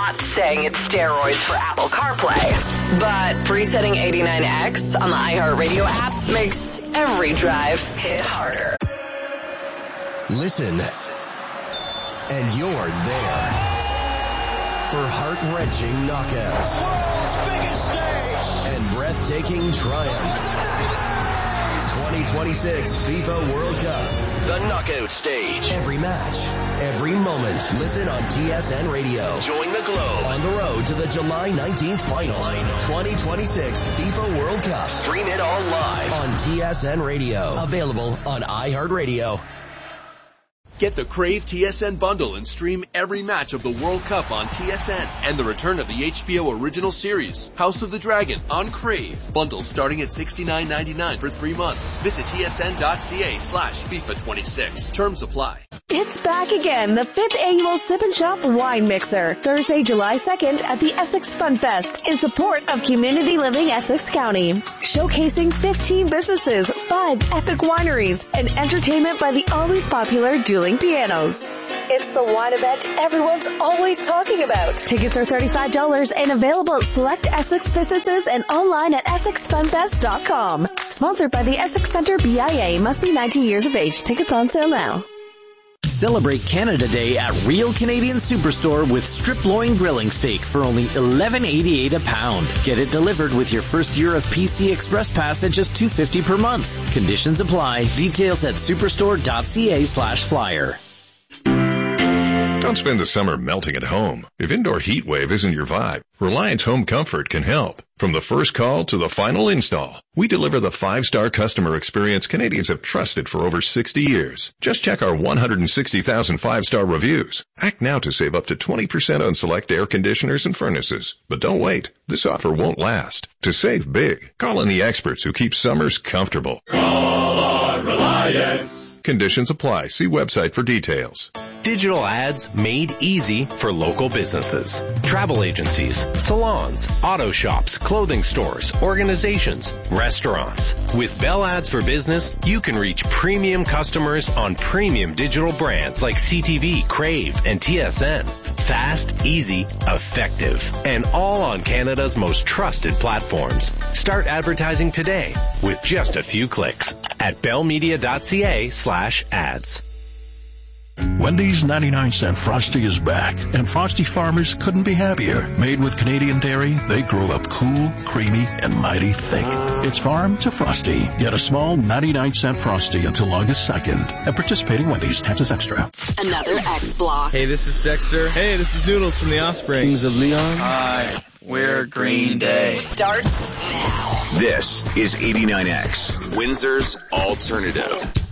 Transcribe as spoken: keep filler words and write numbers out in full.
not saying it's steroids for Apple CarPlay, but presetting eighty-nine X on the iHeartRadio app makes every drive hit harder. Listen, and you're there for heart-wrenching knockouts, world's biggest stage, and breathtaking triumph. twenty twenty-six FIFA World Cup, the knockout stage. Every match, every moment. Listen on T S N Radio. Join the Globe on the road to the July nineteenth final. twenty twenty-six FIFA World Cup. Stream it all live on T S N Radio. Available on iHeartRadio. Get the Crave T S N bundle and stream every match of the World Cup on T S N and the return of the H B O original series, House of the Dragon, on Crave. Bundles starting at sixty-nine ninety-nine for three months. Visit tsn.ca slash FIFA 26. Terms apply. It's back again, the fifth annual Sip and Shop Wine Mixer, Thursday, July second at the Essex Fun Fest in support of Community Living Essex County. Showcasing fifteen businesses, five epic wineries, and entertainment by the always popular Dueling Pianos. It's the wine event everyone's always talking about. Tickets are thirty-five dollars and available at select Essex businesses and online at essex fun fest dot com. Sponsored by the Essex Centre B I A. Must be nineteen years of age. Tickets on sale now. Celebrate Canada Day at Real Canadian Superstore with strip loin grilling steak for only eleven eighty-eight a pound. Get it delivered with your first year of P C Express Pass at just two fifty per month. Conditions apply. Details at superstore.ca slash flyer. Don't spend the summer melting at home. If indoor heat wave isn't your vibe, Reliance Home Comfort can help. From the first call to the final install, we deliver the five-star customer experience Canadians have trusted for over sixty years. Just check our one hundred sixty thousand five-star reviews. Act now to save up to twenty percent on select air conditioners and furnaces. But don't wait. This offer won't last. To save big, call in the experts who keep summers comfortable. Call on Reliance. Conditions apply. See website for details. Digital ads made easy for local businesses. Travel agencies, salons, auto shops, clothing stores, organizations, restaurants. With Bell Ads for Business, you can reach premium customers on premium digital brands like C T V, Crave, and T S N. Fast, easy, effective, and all on Canada's most trusted platforms. Start advertising today with just a few clicks at bellmedia.ca slash ads. Wendy's ninety-nine cent Frosty is back, and Frosty farmers couldn't be happier. Made with Canadian dairy, they grow up cool, creamy, and mighty thick. It's farm to Frosty. Get a small ninety-nine cent Frosty until August second. At participating Wendy's, taxes extra. Another X Block. Hey, this is Dexter. Hey, this is Noodles from The Offspring. Kings of Leon. Hi, we're Green Day. Starts now. This is eighty-nine X, Windsor's Alternative.